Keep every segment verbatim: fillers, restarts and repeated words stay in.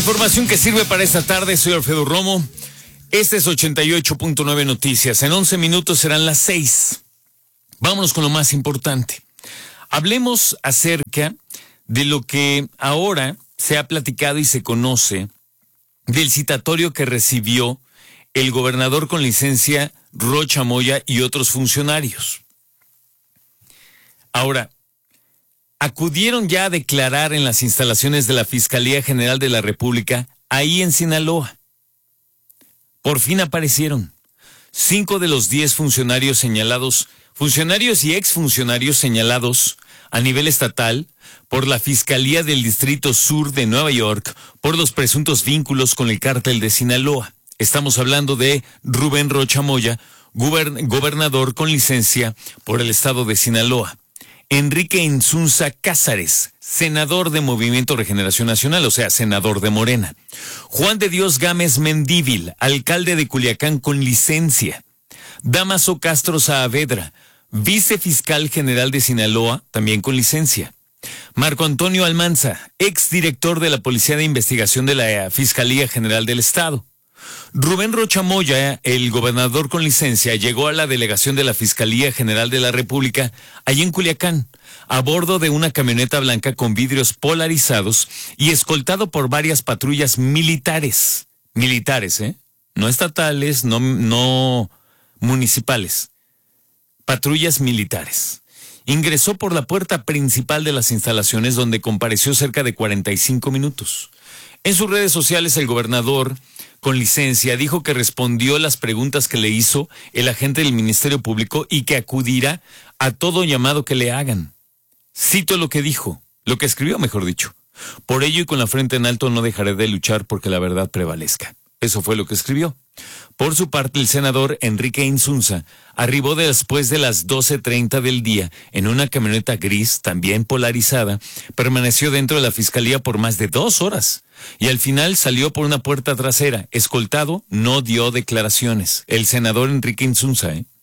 Información que sirve para esta tarde. Soy Alfredo Romo. Este es ochenta y ocho punto nueve Noticias. En once minutos serán las seis. Vámonos con lo más importante. Hablemos acerca de lo que ahora se ha platicado y se conoce del citatorio que recibió el gobernador con licencia Rocha Moya y otros funcionarios. Ahora, acudieron ya a declarar en las instalaciones de la Fiscalía General de la República, ahí en Sinaloa. Por fin aparecieron. Cinco de los diez funcionarios señalados, funcionarios y exfuncionarios señalados a nivel estatal por la Fiscalía del Distrito Sur de Nueva York por los presuntos vínculos con el cártel de Sinaloa. Estamos hablando de Rubén Rocha Moya, gubern- gobernador con licencia por el estado de Sinaloa. Enrique Insunza Cázares, senador de Movimiento Regeneración Nacional, o sea, senador de Morena. Juan de Dios Gámez Mendívil, alcalde de Culiacán con licencia. Dámaso Castro Saavedra, vicefiscal general de Sinaloa, también con licencia. Marco Antonio Almanza, exdirector de la Policía de Investigación de la Fiscalía General del Estado. Rubén Rocha Moya, el gobernador con licencia, llegó a la delegación de la Fiscalía General de la República, allí en Culiacán, a bordo de una camioneta blanca con vidrios polarizados y escoltado por varias patrullas militares. Militares, ¿eh? No estatales, no, no municipales. Patrullas militares. Ingresó por la puerta principal de las instalaciones, donde compareció cerca de cuarenta y cinco minutos. En sus redes sociales, el gobernador con licencia dijo que respondió las preguntas que le hizo el agente del Ministerio Público y que acudirá a todo llamado que le hagan. Cito lo que dijo, lo que escribió, mejor dicho. Por ello y con la frente en alto no dejaré de luchar porque la verdad prevalezca. Eso fue lo que escribió. Por su parte, el senador Enrique Insunza arribó después de las doce treinta del día en una camioneta gris, también polarizada, permaneció dentro de la fiscalía por más de dos horas y al final salió por una puerta trasera. Escoltado, no dio declaraciones. El senador Enrique Insunza, ¿eh?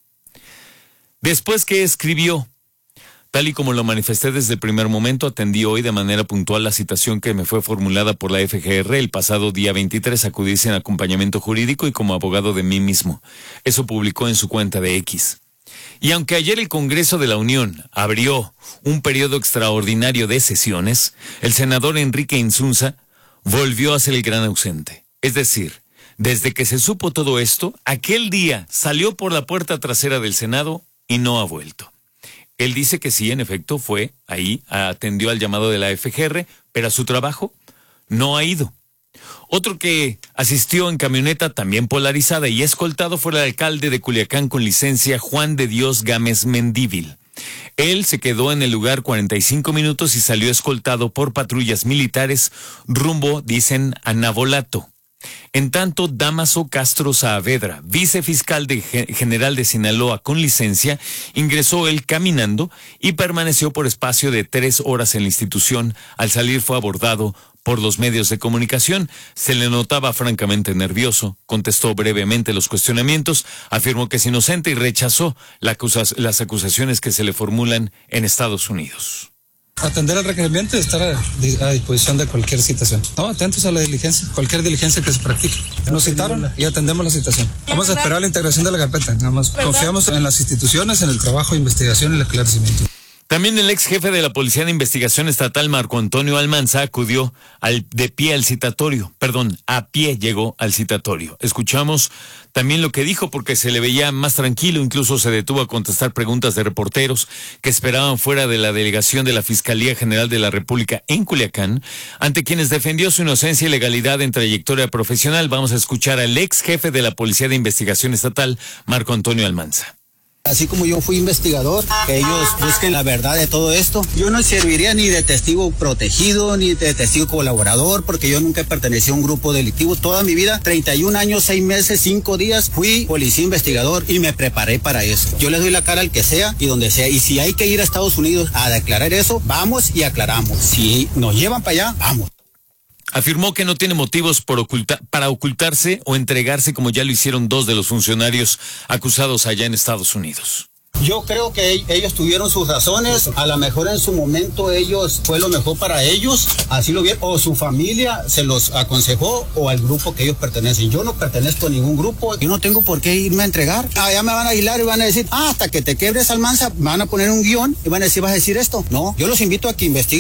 Después que escribió, tal y como lo manifesté desde el primer momento, atendí hoy de manera puntual la citación que me fue formulada por la F G R el pasado día veintitrés, acudí sin acompañamiento jurídico y como abogado de mí mismo. Eso publicó en su cuenta de X. Y aunque ayer el Congreso de la Unión abrió un periodo extraordinario de sesiones, el senador Enrique Insunza volvió a ser el gran ausente. Es decir, desde que se supo todo esto, aquel día salió por la puerta trasera del Senado y no ha vuelto. Él dice que sí, en efecto, fue ahí, atendió al llamado de la F G R, pero a su trabajo no ha ido. Otro que asistió en camioneta también polarizada y escoltado fue el alcalde de Culiacán con licencia, Juan de Dios Gámez Mendívil. Él se quedó en el lugar cuarenta y cinco minutos y salió escoltado por patrullas militares rumbo, dicen, a Navolato. En tanto, Dámaso Castro Saavedra, vicefiscal de general de Sinaloa con licencia, ingresó él caminando y permaneció por espacio de tres horas en la institución. Al salir fue abordado por los medios de comunicación. Se le notaba francamente nervioso, contestó brevemente los cuestionamientos, afirmó que es inocente y rechazó la acusas- las acusaciones que se le formulan en Estados Unidos. Atender al requerimiento y estar a, a disposición de cualquier citación. No, atentos a la diligencia, cualquier diligencia que se practique. Nos citaron y atendemos la citación. Vamos a esperar la integración de la carpeta, nada más. Confiamos en las instituciones, en el trabajo de investigación y el esclarecimiento. También el ex jefe de la Policía de Investigación Estatal, Marco Antonio Almanza, acudió al, de pie al citatorio. Perdón, a pie llegó al citatorio. Escuchamos también lo que dijo porque se le veía más tranquilo, incluso se detuvo a contestar preguntas de reporteros que esperaban fuera de la delegación de la Fiscalía General de la República en Culiacán, ante quienes defendió su inocencia y legalidad en trayectoria profesional. Vamos a escuchar al ex jefe de la Policía de Investigación Estatal, Marco Antonio Almanza. Así como yo fui investigador, que ellos busquen la verdad de todo esto. Yo no serviría ni de testigo protegido, ni de testigo colaborador, porque yo nunca pertenecí a un grupo delictivo. Toda mi vida, treinta y un años, seis meses, cinco días, fui policía investigador y me preparé para eso. Yo le doy la cara al que sea y donde sea. Y si hay que ir a Estados Unidos a declarar eso, vamos y aclaramos. Si nos llevan para allá, vamos. Afirmó que no tiene motivos por oculta, para ocultarse o entregarse como ya lo hicieron dos de los funcionarios acusados allá en Estados Unidos. Yo creo que ellos tuvieron sus razones, a lo mejor en su momento ellos fue lo mejor para ellos, así lo vieron, o su familia se los aconsejó o al grupo que ellos pertenecen. Yo no pertenezco a ningún grupo, yo no tengo por qué irme a entregar. Ah, ya me van a aislar y van a decir, ah, hasta que te quebres, Almanza, me van a poner un guión y van a decir, vas a decir esto. No, yo los invito a que investiguen.